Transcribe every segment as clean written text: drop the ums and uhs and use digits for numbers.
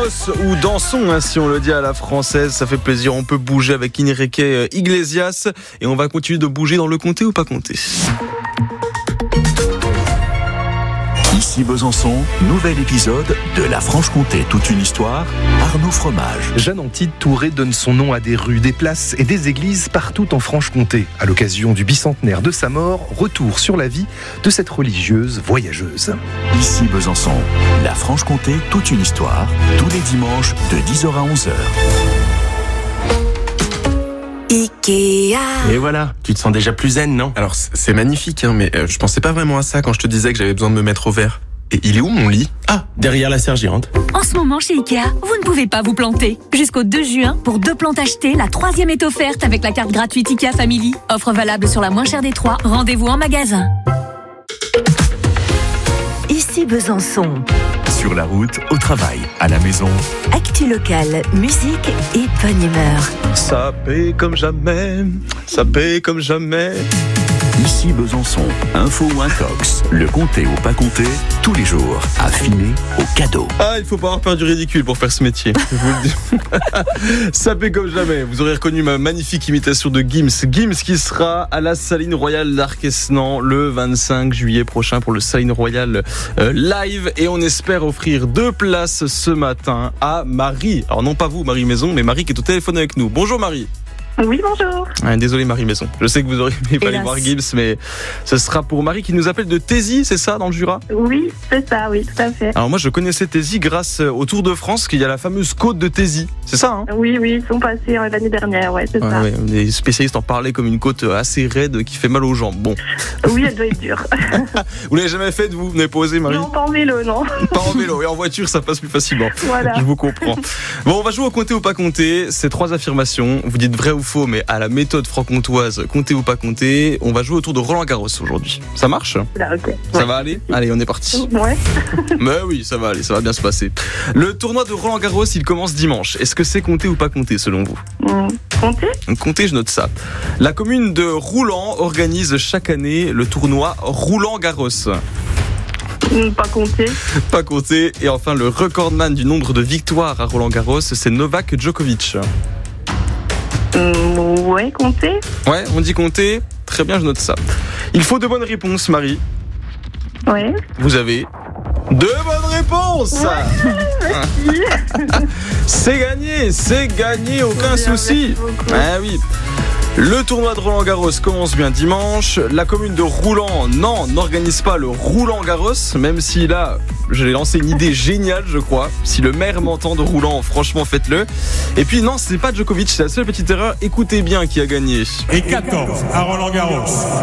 Garros ou dansons, si on le dit à la française, ça fait plaisir. On peut bouger avec Enrique Iglesias et on va continuer de bouger dans le comté ou pas comté. Ici Besançon, nouvel épisode de La Franche-Comté, toute une histoire, Arnaud Fromage. Jeanne Antide Touré donne son nom à des rues, des places et des églises partout en Franche-Comté. À l'occasion du bicentenaire de sa mort, retour sur la vie de cette religieuse voyageuse. Ici Besançon, La Franche-Comté, toute une histoire, tous les dimanches de 10h à 11h. Ikea. Et voilà, tu te sens déjà plus zen, non? Alors c'est magnifique, mais je pensais pas vraiment à ça quand je te disais que j'avais besoin de me mettre au vert. Et il est où mon lit? Ah, derrière la serre géante. En ce moment chez Ikea, vous ne pouvez pas vous planter. Jusqu'au 2 juin, pour 2 plantes achetées, la 3e est offerte avec la carte gratuite Ikea Family. Offre valable sur la moins chère des 3. Rendez-vous en magasin. Ici Besançon. Sur la route, au travail, à la maison. Actu locale, musique et bonne humeur. Ça paie comme jamais, ça paie comme jamais. Ici Besançon, info ou intox, le comté ou pas comté, tous les jours, affiné au cadeau. Ah, il faut pas avoir peur du ridicule pour faire ce métier, je vous le dis. Ça paie comme jamais. Vous aurez reconnu ma magnifique imitation de Gims. Gims qui sera à la Saline Royale d'Arquesnan le 25 juillet prochain pour le Saline Royale live. Et on espère offrir 2 places ce matin à Marie. Alors non pas vous, Marie Maison, mais Marie qui est au téléphone avec nous. Bonjour Marie. Oui, bonjour. Désolé Marie Maison. Je sais que vous auriez aimé aller voir Gims, mais ce sera pour Marie qui nous appelle de Thézy, c'est ça, dans le Jura? Oui, c'est ça, oui, tout à fait. Alors moi je connaissais Thézy grâce au Tour de France, qu'il y a la fameuse côte de Thézy. C'est ça, hein? Oui, ils sont passés l'année dernière, c'est ça. Ouais, les spécialistes en parlaient comme une côte assez raide qui fait mal aux jambes. Bon. Oui, elle doit être dure. Vous l'avez jamais faite, vous n'avez pas osé, Marie? Non, pas en vélo, non. Pas en vélo, et en voiture ça passe plus facilement. Voilà. Je vous comprends. Bon, on va jouer au comté ou pas comté. C'est 3 affirmations. Vous dites vrai ou faux, mais à la méthode franc-comtoise, comté ou pas comté. On va jouer autour de Roland Garros aujourd'hui. Ça marche? Là, ok. Ça va aller? Allez, on est parti. Ouais. Mais oui, ça va aller, ça va bien se passer. Le tournoi de Roland Garros, il commence dimanche. Est-ce que c'est comté ou pas comté selon vous? Comté? Comté, je note ça. La commune de Roulan organise chaque année le tournoi Roland Garros. Pas compté. Pas compté. Et enfin, le recordman du nombre de victoires à Roland Garros, c'est Novak Djokovic. Ouais, compté. Ouais, on dit compté. Très bien, je note ça. Il faut 2 bonnes réponses, Marie. Ouais. Vous avez 2 bonnes réponses. Merci. C'est gagné, aucun Bien, souci. Ah oui. Le tournoi de Roland Garros commence bien dimanche. La commune de Roulan, non, n'organise pas le Roland Garros, même si là, j'ai lancé une idée géniale, je crois. Si le maire m'entend de Roulan, franchement, faites-le. Et puis non, ce n'est pas Djokovic, c'est la seule petite erreur. Écoutez bien qui a gagné. Et 14 à Roland Garros.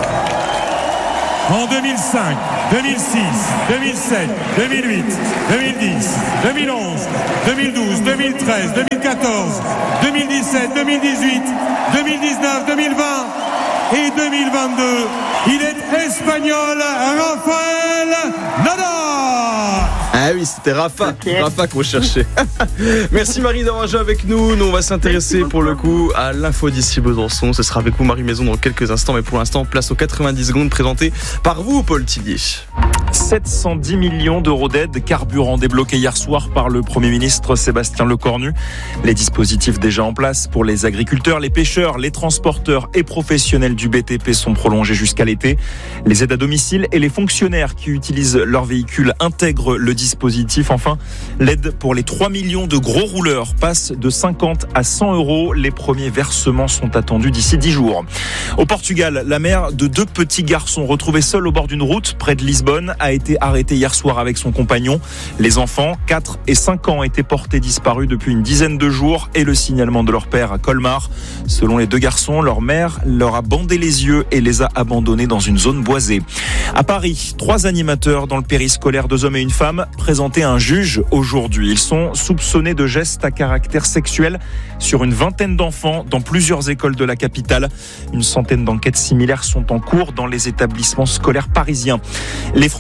En 2005, 2006, 2007, 2008, 2010, 2011, 2012, 2013, 2014, 2017, 2018, 2019, 2020 et 2022. Il est espagnol, Rafael Nadal. Ah oui, c'était Rafa. Okay. Rafa qu'on cherchait. Merci Marie d'avoir joué avec nous. Nous, on va s'intéresser pour le coup à l'info d'ici Besançon. Ce sera avec vous Marie Maison dans quelques instants. Mais pour l'instant, place aux 90 secondes présentées par vous, Paul Tillier. 710 millions d'euros d'aide carburant débloqués hier soir par le Premier ministre Sébastien Lecornu. Les dispositifs déjà en place pour les agriculteurs, les pêcheurs, les transporteurs et professionnels du BTP sont prolongés jusqu'à l'été. Les aides à domicile et les fonctionnaires qui utilisent leur véhicule intègrent le dispositif. Enfin, l'aide pour les 3 millions de gros rouleurs passe de 50 à 100 euros. Les premiers versements sont attendus d'ici 10 jours. Au Portugal, la mère de 2 petits garçons retrouvés seuls au bord d'une route près de Lisbonne a été arrêtée hier soir avec son compagnon. Les enfants, 4 et 5 ans, étaient portés disparus depuis une dizaine de jours et le signalement de leur père à Colmar. Selon les 2 garçons, leur mère leur a bandé les yeux et les a abandonnés dans une zone boisée. À Paris, 3 animateurs dans le périscolaire, 2 hommes et une femme, présentés à un juge aujourd'hui. Ils sont soupçonnés de gestes à caractère sexuel sur une vingtaine d'enfants dans plusieurs écoles de la capitale. Une centaine d'enquêtes similaires sont en cours dans les établissements scolaires parisiens. Les Français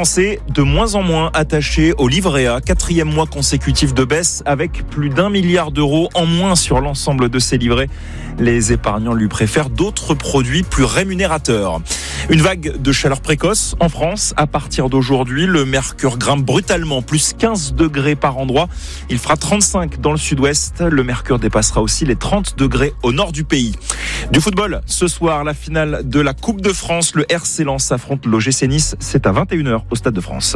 Français de moins en moins attachés au livret A. 4e mois consécutif de baisse avec plus d'1 milliard d'euros en moins sur l'ensemble de ces livrets. Les épargnants lui préfèrent d'autres produits plus rémunérateurs. Une vague de chaleur précoce en France. À partir d'aujourd'hui, le mercure grimpe brutalement, plus 15 degrés par endroit. Il fera 35 dans le sud-ouest. Le mercure dépassera aussi les 30 degrés au nord du pays. Du football, ce soir, la finale de la Coupe de France. Le RC Lens affronte l'OGC Nice. C'est à 21h au Stade de France.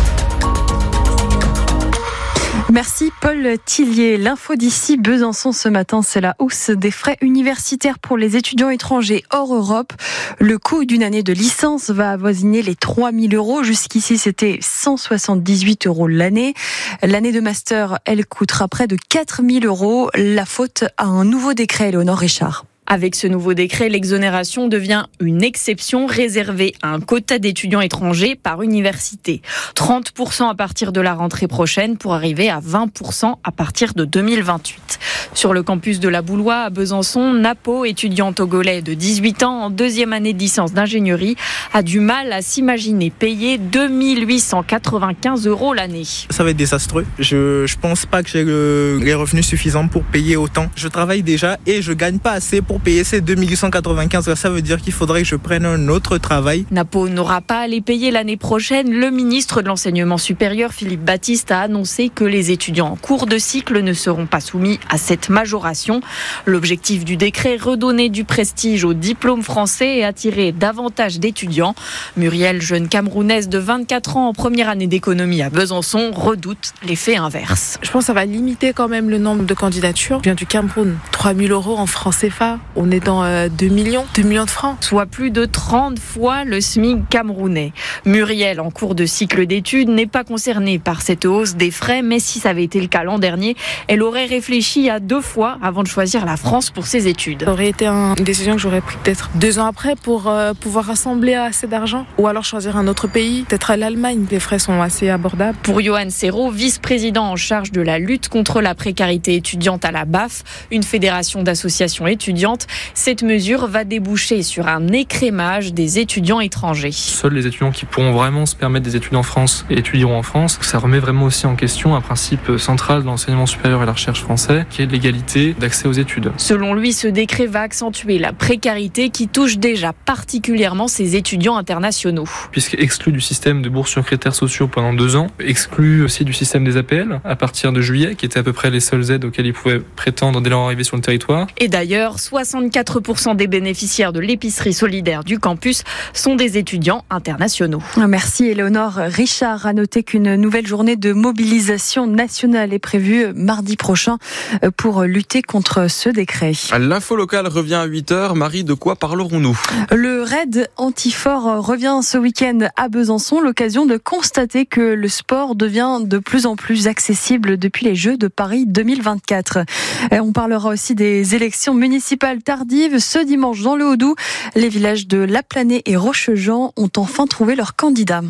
Merci Paul Tillier. L'info d'ici Besançon ce matin, c'est la hausse des frais universitaires pour les étudiants étrangers hors Europe. Le coût d'une année de licence va avoisiner les 3 000 euros. Jusqu'ici, c'était 178 euros l'année. L'année de master, elle coûtera près de 4 000 euros. La faute à un nouveau décret, Éléonore Richard. Avec ce nouveau décret, l'exonération devient une exception réservée à un quota d'étudiants étrangers par université. 30% à partir de la rentrée prochaine pour arriver à 20% à partir de 2028. Sur le campus de la Boulois à Besançon, Napo, étudiant togolais de 18 ans en deuxième année de licence d'ingénierie, a du mal à s'imaginer payer 2 895 euros l'année. Ça va être désastreux. Je pense pas que j'ai les revenus suffisants pour payer autant. Je travaille déjà et je gagne pas assez pour payer ces 2 895. Ça veut dire qu'il faudrait que je prenne un autre travail. Napo n'aura pas à les payer l'année prochaine. Le ministre de l'Enseignement supérieur, Philippe Baptiste, a annoncé que les étudiants en cours de cycle ne seront pas soumis à cette majoration. L'objectif du décret, redonner du prestige au diplôme français et attirer davantage d'étudiants. Muriel, jeune Camerounaise de 24 ans en première année d'économie à Besançon, redoute l'effet inverse. Je pense que ça va limiter quand même le nombre de candidatures. Je viens du Cameroun, 3 000 euros en francs CFA. On est dans 2 millions de francs. Soit plus de 30 fois le SMIC camerounais. Muriel, en cours de cycle d'études, n'est pas concernée par cette hausse des frais, mais si ça avait été le cas l'an dernier, elle aurait réfléchi à 2 fois avant de choisir la France pour ses études. Ça aurait été une décision que j'aurais prise peut-être 2 ans après pour pouvoir rassembler assez d'argent. Ou alors choisir un autre pays, peut-être l'Allemagne. Les frais sont assez abordables. Pour Johan Serrault, vice-président en charge de la lutte contre la précarité étudiante à la BAF, une fédération d'associations étudiantes, cette mesure va déboucher sur un écrémage des étudiants étrangers. Seuls les étudiants qui pourront vraiment se permettre des études en France et étudieront en France. Ça remet vraiment aussi en question un principe central de l'enseignement supérieur et la recherche français, qui est l'égalité d'accès aux études. Selon lui, ce décret va accentuer la précarité qui touche déjà particulièrement ces étudiants internationaux. Puisqu'exclu du système de bourses sur critères sociaux pendant 2 ans, exclu aussi du système des APL à partir de juillet, qui étaient à peu près les seules aides auxquelles ils pouvaient prétendre dès leur arrivée sur le territoire. Et d'ailleurs, 64% des bénéficiaires de l'épicerie solidaire du campus sont des étudiants internationaux. Merci Éléonore Richard. À noter qu'une nouvelle journée de mobilisation nationale est prévue mardi prochain pour lutter contre ce décret. L'info locale revient à 8h. Marie, de quoi parlerons-nous ? Le raid anti-fort revient ce week-end à Besançon. L'occasion de constater que le sport devient de plus en plus accessible depuis les Jeux de Paris 2024. On parlera aussi des élections municipales tardives. Ce dimanche dans le Haut-Doubs, les villages de La Planée et Rochejean ont enfin trouvé leur candidat.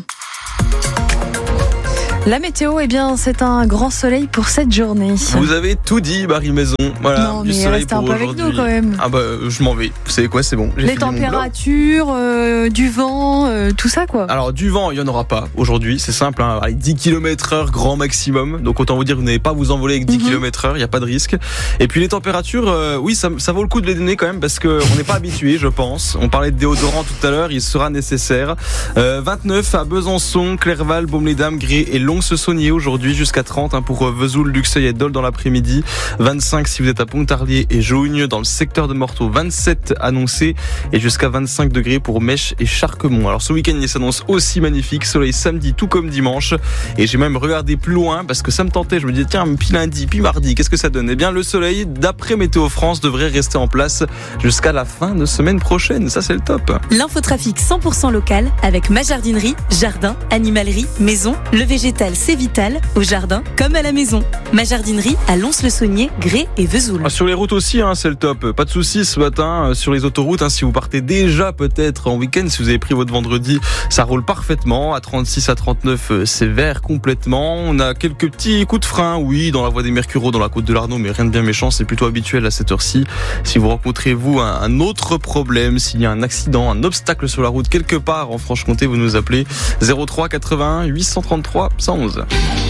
La météo, eh bien, c'est un grand soleil pour cette journée. Vous avez tout dit, Marie Maison. Voilà, non, du mais soleil restez un peu avec nous quand même. Ah bah, je m'en vais. Vous savez quoi, c'est bon. Les températures, du vent, tout ça quoi. Alors, du vent, il n'y en aura pas aujourd'hui. C'est simple, hein, avec 10 km/h grand maximum. Donc, autant vous dire que vous n'allez pas vous envoler avec 10 km/h. Il n'y a pas de risque. Et puis, les températures, oui, ça vaut le coup de les donner quand même parce qu'on n'est pas habitué, je pense. On parlait de déodorant tout à l'heure. Il sera nécessaire. 29 à Besançon, Clerval, Baume-les-Dames, Gré et Lons-Saunier aujourd'hui, jusqu'à 30 pour Vesoul, Luxeuil et Dole dans l'après-midi. 25 si vous êtes à Pontarlier et Jougne. Dans le secteur de Morteau, 27 annoncés et jusqu'à 25 degrés pour Mèche et Charquemont. Alors ce week-end, il s'annonce aussi magnifique. Soleil samedi tout comme dimanche. Et j'ai même regardé plus loin parce que ça me tentait. Je me disais, tiens, puis lundi, puis mardi, qu'est-ce que ça donne ? Eh bien, le soleil, d'après Météo France, devrait rester en place jusqu'à la fin de semaine prochaine. Ça, c'est le top. L'infotrafic 100% local avec ma jardinerie, jardin, animalerie, maison, le végétal végétale C'est Vital, au jardin comme à la maison. Ma jardinerie à Lons-le-Saunier, Grès et Vesoul. Sur les routes aussi, c'est le top. Pas de soucis ce matin sur les autoroutes. Si vous partez déjà peut-être en week-end, si vous avez pris votre vendredi, ça roule parfaitement. À 36, à 39, c'est vert complètement. On a quelques petits coups de frein, oui, dans la voie des Mercureaux, dans la côte de l'Arnaud, mais rien de bien méchant. C'est plutôt habituel à cette heure-ci. Si vous rencontrez un autre problème, s'il y a un accident, un obstacle sur la route quelque part en Franche-Comté, vous nous appelez 03 81 833 111.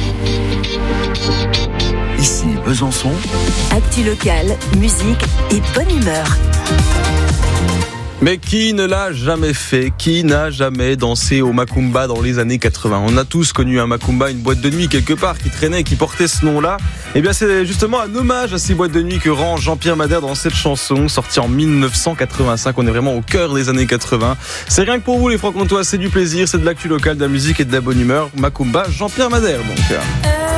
Ici Besançon. Actu local, musique et bonne humeur. Mais qui ne l'a jamais fait? Qui n'a jamais dansé au Macumba dans les années 80? On a tous connu un Macumba, une boîte de nuit quelque part qui traînait, qui portait ce nom-là. Eh bien, c'est justement un hommage à ces boîtes de nuit que rend Jean-Pierre Madère dans cette chanson, sortie en 1985. On est vraiment au cœur des années 80. C'est rien que pour vous, les Francs-Comtois, c'est du plaisir, c'est de l'actu local, de la musique et de la bonne humeur. Macumba, Jean-Pierre Madère, donc.